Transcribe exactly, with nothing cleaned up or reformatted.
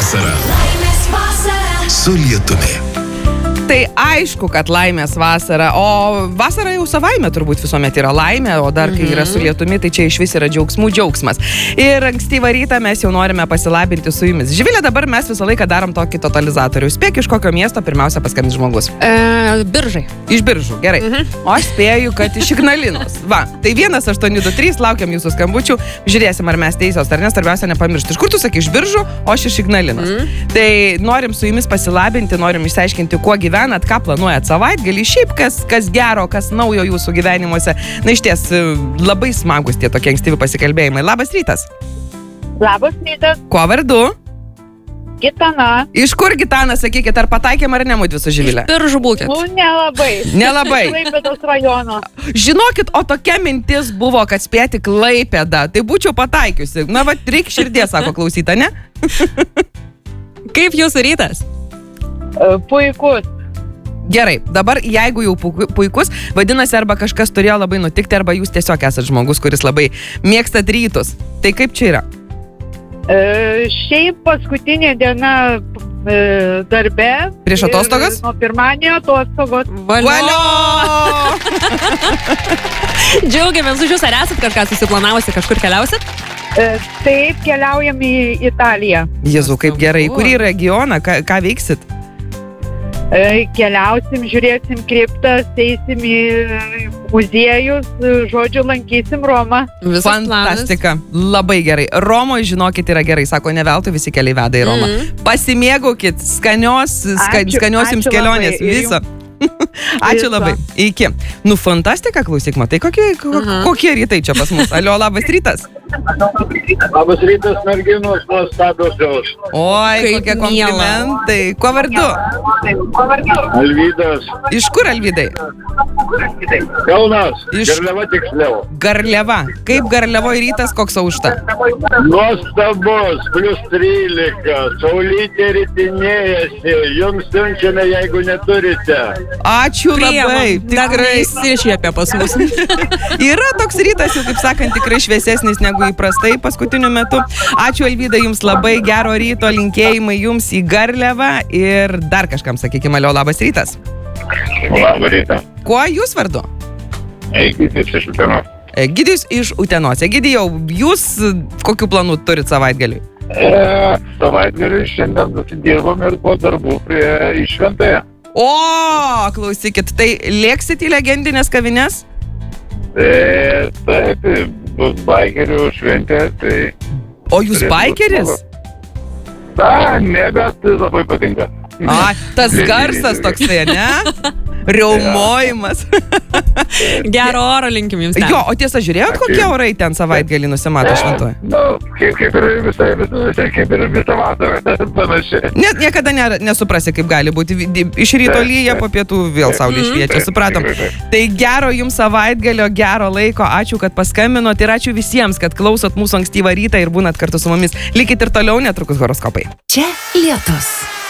vasara. Laimės vasara. Su lietumi. Tai aišku, kad laimės vasara, o vasara jau savaime turbūt visuomet yra laimė, o dar kai yra su lietumi, tai čia iš vis yra džiaugsmų džiaugsmas. Ir ankstyvą rytą mes jau norime pasilabinti su jumis. Živilė, dabar mes visą laiką darom tokį totalizatorių. Spėk, iš kokio miesto pirmiausia paskambins žmogus? E, biržai. Iš Biržų, gerai. Mhm. O aš spėju, kad iš Ignalinos. Va, tai vienas aštuoni du trys, laukiam jūsų skambučių. Žiūrėsim, ar mes teisios, ar ne, svarbiausia nepamiršti. Iš kur tu sakai, iš Biržų, o aš iš Ignalinos. Mhm. Tai norim su jumis pasilabinti, norim išsiaiškinti, kuo gyvenat, ką planuojat savaitgalį, šiaip kas, kas gero, kas naujo jūsų gyvenimuose. Na iš ties, labai smagus tie tokie ankstyvi pasikalbėjimai. Labas rytas. Labas rytas. Kuo vardu? Gitana. Iš kur Gitana, sakykit, ar pataikėm ar ne mudvi su Živilė? Biržų būkit. Nu, nelabai. Nelabai. Klaipėdos rajono. Žinokit, o tokia mintis buvo, kad spėti Klaipėdą. Tai būčiau pataikiusi. Na, va, reik širdės, sako klausyta, ne? Kaip jūsų rytas? Puikus. Gerai, dabar jeigu jau puikus, vadinasi, arba kažkas turėjo labai nutikti, arba jūs tiesiog esate žmogus, kuris labai mėgstat rytus. Tai kaip čia yra? E, šiaip paskutinė diena e, darbe. Prieš atostogas? Nuo pirmadienio atostogos. Valio! Džiaugiamės už jūs, ar esat kažką susiplanavusi, kažkur keliausit? E, taip, keliaujam į Italiją. Jėzau, kaip gerai. Kurį regioną, ką, ką veiksit? E, keliausim, žiūrėsim kriptas, eisim į muziejus, žodžiu, lankysim Romą. Visas Fantastika, planas. Labai gerai. Romoje, žinokit, yra gerai, sako, ne veltui visi keliai veda į Romą. Mm. Pasimėgaukit, skanios, ska, ačiū, skanios jums kelionės, viso. Ačiū Viso. labai. Iki. Nu, fantastika, klausyk, matai, kokie, Mhm. kokie rytai čia pas mus. Alio, labas rytas. Labas rytas, merginos, nuostabiosios. Oi, Kaip kokie miela. komplimentai. Kuo vardu? Alvydas. Iš kur, Alvydai? Kaunas. Iš- Garliava tiksliau. Garliava. Kaip Garliavoje rytas, koks aušta? Nuostabus, plus trylika. Saulytė rytinėjasi. Jums siunčiame, jeigu neturite. Ačiū labai. Priemam. Dar Tikrai. neįsišiepė pas mus. Yra toks rytas, jau kaip sakant, tikrai šviesesnis negu įprastai paskutiniu metu. Ačiū, Alvydai, jums labai gero ryto, linkėjimai jums į Garliavą ir dar kažkam, sakykime, alio, labas rytas. Labą rytą. Kuo jūs vardu? Eikitės iš Utenos. Egidijus iš Utenos. Egidijau, jūs kokių planų turit savaitgaliui? E, savaitgalį šiandien nusidirbom ir po darbų prie išventąją. O, klausykit, tai lėksit į legendinės kavinės? E, taip, bus baikerių šventė, tai... O jūs turėtų būt baikeris? smagu. Na, ne, bet labai patinka. A, tas garsas toksai, ne? Riaumojimas. Gero oro linkim jums. ten. Jo, o tiesa, žiūrėjot, kokie orai ten savaitgalį nusimato šventoje? Nu, kaip, kaip ir visai, visai, kaip ir visą vakarą, panašiai. Net niekada ne, nesuprasi, kaip gali būti. Iš ryto lyja, po pietų vėl saulė šviečia, supratom. Tai gero jums savaitgalio, gero laiko, ačiū, kad paskambinot ir ačiū visiems, kad klausot mūsų ankstyvą rytą ir būnat kartu su mumis. Likit ir toliau, netrukus horoskopai. Čia lietus.